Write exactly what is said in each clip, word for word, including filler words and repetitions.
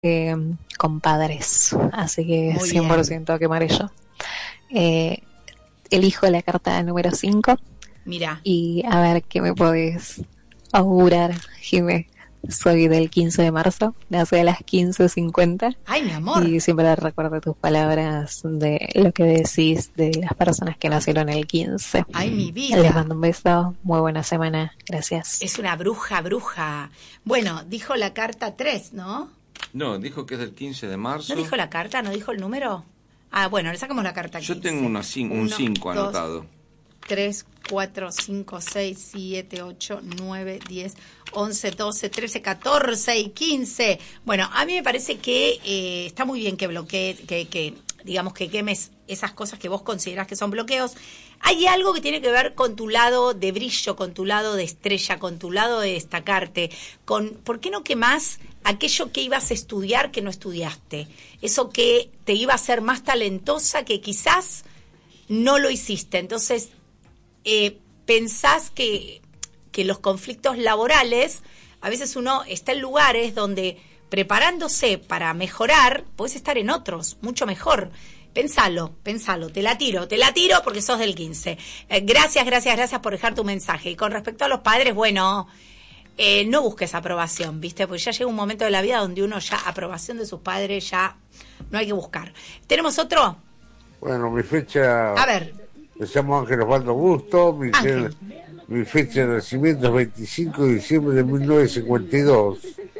eh, compadres, así que Muy cien por ciento a quemar yo. Eh, elijo la carta número cinco. Mira. Y a ver qué me podés augurar, Jimé. Soy del quince de marzo, nací a las quince cincuenta. Ay, mi amor. Y siempre recuerdo tus palabras de lo que decís de las personas que nacieron el quince. Ay, mi vida. Les mando un beso, muy buena semana, gracias. Es una bruja, bruja. Bueno, dijo la carta tres, ¿no? No, dijo que es del quince de marzo. ¿No dijo la carta? ¿No dijo el número? Ah, bueno, le sacamos la carta quince. Yo tengo una cin- un cinco anotado. tres, cuatro, cinco, seis, siete, ocho, nueve, diez, once, doce, trece, catorce y quince. Bueno, a mí me parece que eh, está muy bien que bloquees, que, que digamos que quemes esas cosas que vos considerás que son bloqueos. Hay algo que tiene que ver con tu lado de brillo, con tu lado de estrella, con tu lado de destacarte, con ¿por qué no quemás aquello que ibas a estudiar que no estudiaste? Eso que te iba a hacer más talentosa que quizás no lo hiciste. Entonces, eh, pensás que, que los conflictos laborales, a veces uno está en lugares donde preparándose para mejorar, podés estar en otros, mucho mejor. Pensalo, pensalo, te la tiro, te la tiro porque sos del quince. Eh, gracias, gracias, gracias por dejar tu mensaje. Y con respecto a los padres, bueno, eh, no busques aprobación, ¿viste? Porque ya llega un momento de la vida donde uno ya, aprobación de sus padres, ya no hay que buscar. ¿Tenemos otro? Bueno, mi fecha... A ver. Me llamo Ángel Osvaldo Busto, mi, Ángel. mi fecha de nacimiento es veinticinco de diciembre de mil novecientos cincuenta y dos.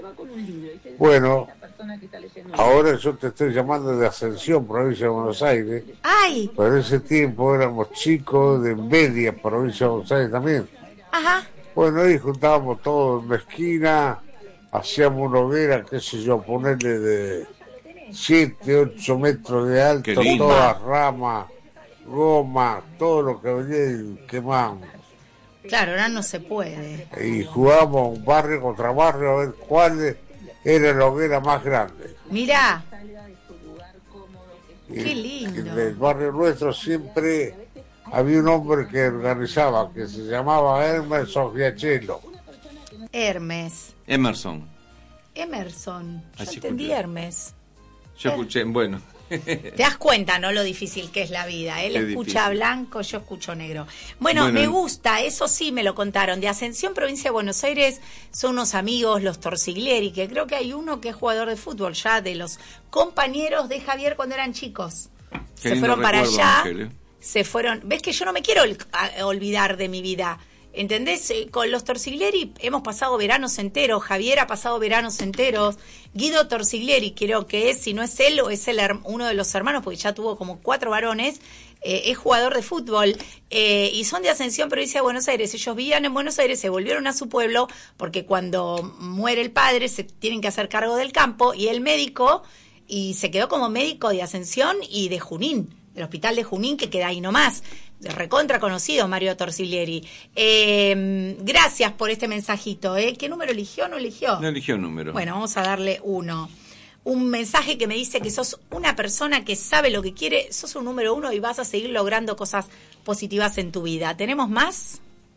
Bueno, ahora yo te estoy llamando de Ascensión, provincia de Buenos Aires. ¡Ay! Pero en ese tiempo éramos chicos de Media, provincia de Buenos Aires también. Ajá. Bueno, ahí juntábamos todos en una esquina, hacíamos una hoguera, qué sé yo, ponerle de siete, ocho metros de alto, todas ramas, goma, todo lo que venía y quemamos. Claro, ahora no se puede. Y jugábamos barrio contra barrio a ver cuál era la hoguera más grande. Mirá. Y Qué lindo. en el barrio nuestro siempre había un hombre que organizaba, que se llamaba Hermes Sofiachelo. Hermes. Emerson. Emerson. Yo Así entendí escuché. Hermes. Yo escuché, bueno. Te das cuenta, ¿no? Lo difícil que es la vida. Él Qué escucha difícil. blanco, yo escucho negro. Bueno, Bueno, me y- gusta, eso sí me lo contaron. De Ascensión, provincia de Buenos Aires, son unos amigos, los Torsiglieri, que creo que hay uno que es jugador de fútbol ya, de los compañeros de Javier cuando eran chicos. Qué Se lindo fueron para recuerdo, allá, Ángel, ¿eh? se fueron... ¿Ves que yo no me quiero ol- a- olvidar de mi vida? ¿Entendés? Eh, Con los Torsiglieri hemos pasado veranos enteros, Javier ha pasado veranos enteros, Guido Torsiglieri creo que es, si no es él o es el, her- uno de los hermanos, porque ya tuvo como cuatro varones, eh, es jugador de fútbol, eh, y son de Ascensión, provincia de Buenos Aires. Ellos vivían en Buenos Aires, se volvieron a su pueblo, porque cuando muere el padre se tienen que hacer cargo del campo, y el médico, y se quedó como médico de Ascensión y de Junín, del hospital de Junín, que queda ahí nomás. Recontra conocido Mario Torsiglieri. Eh, gracias por este mensajito. ¿eh? ¿Qué número eligió o no eligió? No eligió número. Bueno, vamos a darle uno. Un mensaje que me dice que sos una persona que sabe lo que quiere, sos un número uno y vas a seguir logrando cosas positivas en tu vida. ¿Tenemos más?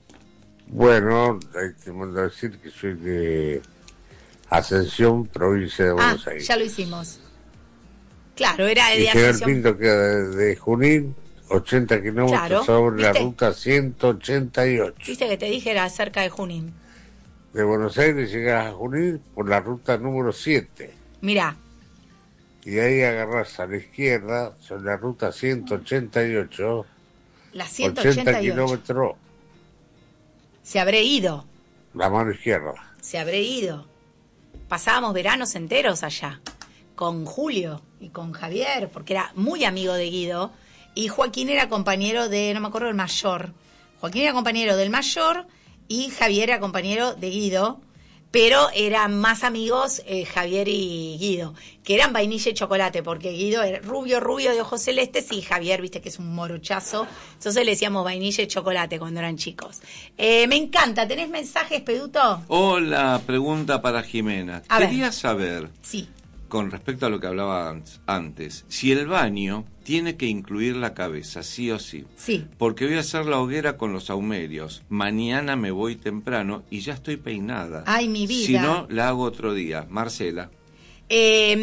Bueno, ahí te mando a decir que soy de Ascensión, provincia de Ah, Buenos Aires. ya lo hicimos. Claro, era de Y General Ascensión. Pinto queda de, de Junín, ochenta kilómetros Claro, sobre la ¿viste? ruta ciento ochenta y ocho. Viste que te dije era cerca de Junín. De Buenos Aires llegas a Junín por la ruta número siete. Mirá, Y ahí agarras a la izquierda, sobre la ruta ciento ochenta y ocho, la ciento ochenta ochenta y ocho. kilómetros, Se habré ido. la mano izquierda. Se habré ido. Pasábamos veranos enteros allá, con Julio y con Javier, porque era muy amigo de Guido, y Joaquín era compañero de, no me acuerdo, del mayor. Joaquín era compañero del mayor y Javier era compañero de Guido, pero eran más amigos eh, Javier y Guido, que eran vainilla y chocolate, porque Guido era rubio, rubio de ojos celestes, y Javier, viste que es un morochazo, entonces le decíamos vainilla y chocolate cuando eran chicos. Eh, me encanta, ¿tenés mensajes, Peduto? Hola, pregunta para Jimena. A ver. Quería saber, Sí. con respecto a lo que hablaba an- antes, si el baño tiene que incluir la cabeza, sí o sí. Sí. Porque voy a hacer la hoguera con los saumerios. Mañana me voy temprano y ya estoy peinada. Ay, mi vida. Si no, la hago otro día. Marcela. Eh,